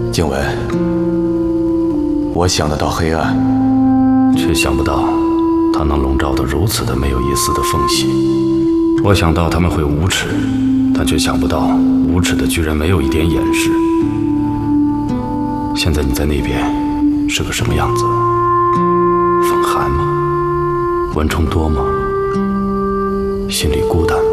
静雯，我想得到黑暗， 却想不到它能笼罩得如此的没有一丝的缝隙。我想到他们会无耻，但却想不到无耻的居然没有一点掩饰。现在你在那边是个什么样子？风寒吗？蚊虫多吗？心里孤单吗？